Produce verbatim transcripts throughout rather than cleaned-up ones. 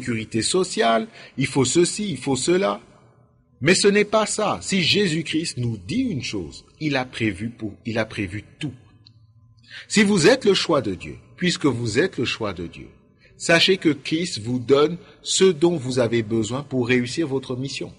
sécurité sociale, il faut ceci, il faut cela. Mais ce n'est pas ça. Si Jésus-Christ nous dit une chose, il a prévu pour, il a prévu tout. Si vous êtes le choix de Dieu, puisque vous êtes le choix de Dieu, sachez que Christ vous donne ce dont vous avez besoin pour réussir votre mission.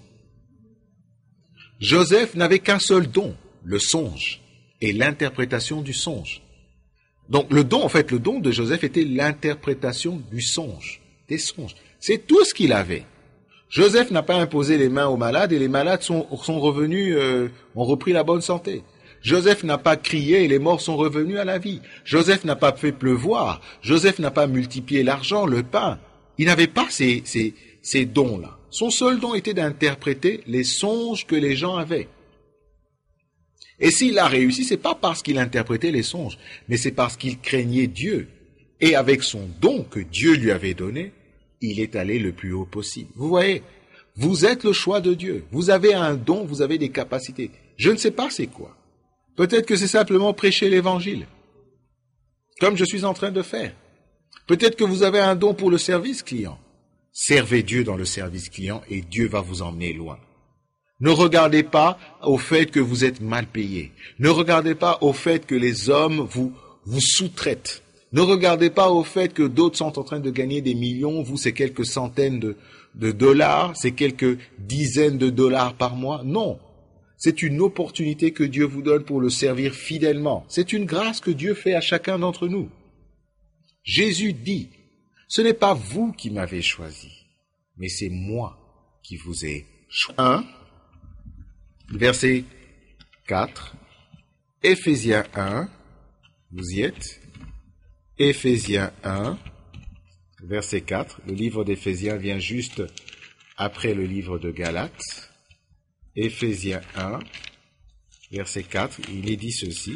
Joseph n'avait qu'un seul don, le songe et l'interprétation du songe. Donc le don, en fait, le don de Joseph était l'interprétation du songe, des songes. C'est tout ce qu'il avait. Joseph n'a pas imposé les mains aux malades et les malades sont, sont revenus, euh, ont repris la bonne santé. Joseph n'a pas crié et les morts sont revenus à la vie. Joseph n'a pas fait pleuvoir. Joseph n'a pas multiplié l'argent, le pain. Il n'avait pas ces, ces, ces dons-là. Son seul don était d'interpréter les songes que les gens avaient. Et s'il a réussi, c'est pas parce qu'il interprétait les songes, mais c'est parce qu'il craignait Dieu. Et avec son don que Dieu lui avait donné, il est allé le plus haut possible. Vous voyez, vous êtes le choix de Dieu. Vous avez un don, vous avez des capacités. Je ne sais pas c'est quoi. Peut-être que c'est simplement prêcher l'évangile, comme je suis en train de faire. Peut-être que vous avez un don pour le service client. Servez Dieu dans le service client et Dieu va vous emmener loin. Ne regardez pas au fait que vous êtes mal payé. Ne regardez pas au fait que les hommes vous, vous sous-traitent. Ne regardez pas au fait que d'autres sont en train de gagner des millions. Vous, c'est quelques centaines de, de dollars, c'est quelques dizaines de dollars par mois. Non. C'est une opportunité que Dieu vous donne pour le servir fidèlement. C'est une grâce que Dieu fait à chacun d'entre nous. Jésus dit, ce n'est pas vous qui m'avez choisi, mais c'est moi qui vous ai choisi. un, verset quatre, Éphésiens un, vous y êtes, Éphésiens un, verset quatre, le livre d'Éphésiens vient juste après le livre de Galates. Éphésiens un, verset quatre, il est dit ceci.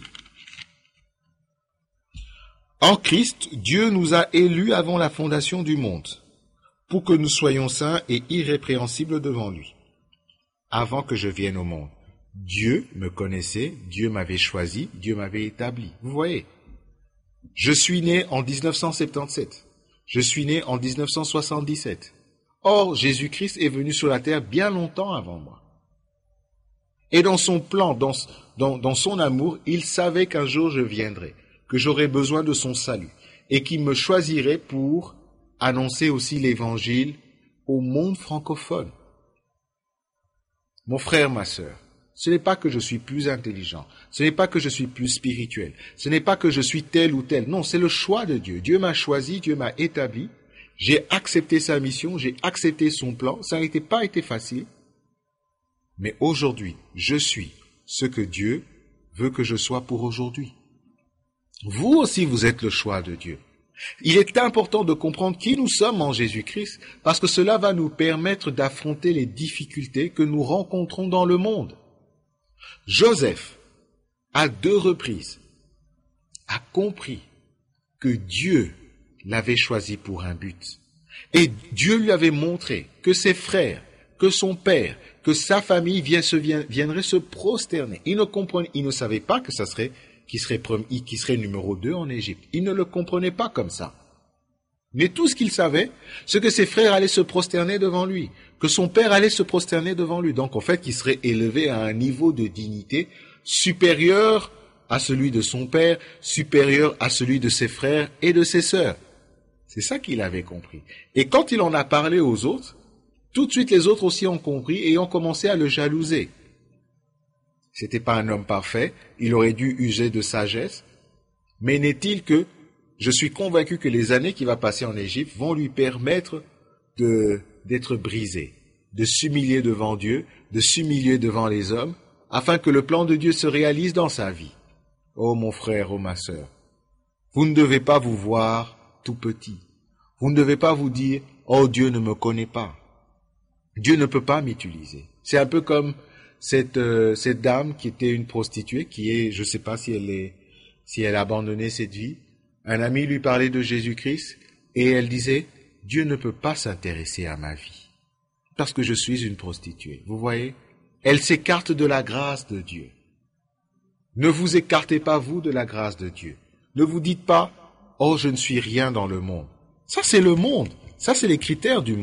En Christ, Dieu nous a élus avant la fondation du monde, pour que nous soyons saints et irrépréhensibles devant lui, avant que je vienne au monde. Dieu me connaissait, Dieu m'avait choisi, Dieu m'avait établi. Vous voyez, je suis né en dix-neuf cent soixante-dix-sept, je suis né en dix-neuf cent soixante-dix-sept. Or, Jésus-Christ est venu sur la terre bien longtemps avant moi. Et dans son plan, dans, dans, dans son amour, il savait qu'un jour je viendrais, que j'aurais besoin de son salut, et qu'il me choisirait pour annoncer aussi l'évangile au monde francophone. Mon frère, ma sœur, ce n'est pas que je suis plus intelligent, ce n'est pas que je suis plus spirituel, ce n'est pas que je suis tel ou tel, non, c'est le choix de Dieu. Dieu m'a choisi, Dieu m'a établi, j'ai accepté sa mission, j'ai accepté son plan, ça n'a pas été facile, mais aujourd'hui, je suis ce que Dieu veut que je sois pour aujourd'hui. Vous aussi, vous êtes le choix de Dieu. Il est important de comprendre qui nous sommes en Jésus-Christ, parce que cela va nous permettre d'affronter les difficultés que nous rencontrons dans le monde. Joseph, à deux reprises, a compris que Dieu l'avait choisi pour un but. Et Dieu lui avait montré que ses frères, que son père, que sa famille vient, se, vient, viendrait se prosterner. Il ne comprenait, il ne savait pas que ça serait qui serait, qui serait numéro deux en Égypte. Il ne le comprenait pas comme ça. Mais tout ce qu'il savait, c'est que ses frères allaient se prosterner devant lui, que son père allait se prosterner devant lui. Donc en fait, il serait élevé à un niveau de dignité supérieur à celui de son père, supérieur à celui de ses frères et de ses sœurs. C'est ça qu'il avait compris. Et quand il en a parlé aux autres, tout de suite les autres aussi ont compris et ont commencé à le jalouser. C'était pas un homme parfait, il aurait dû user de sagesse, mais n'est-il que, je suis convaincu que les années qu'il va passer en Égypte vont lui permettre de, d'être brisé, de s'humilier devant Dieu, de s'humilier devant les hommes, afin que le plan de Dieu se réalise dans sa vie. Oh mon frère, oh ma sœur, vous ne devez pas vous voir tout petit. Vous ne devez pas vous dire, oh Dieu ne me connaît pas. Dieu ne peut pas m'utiliser. C'est un peu comme cette, euh, cette dame qui était une prostituée, qui est, je ne sais pas si elle est, si elle a abandonné cette vie. Un ami lui parlait de Jésus-Christ et elle disait, Dieu ne peut pas s'intéresser à ma vie parce que je suis une prostituée. Vous voyez? Elle s'écarte de la grâce de Dieu. Ne vous écartez pas, vous, de la grâce de Dieu. Ne vous dites pas, oh, je ne suis rien dans le monde. Ça, c'est le monde. Ça, c'est les critères du monde.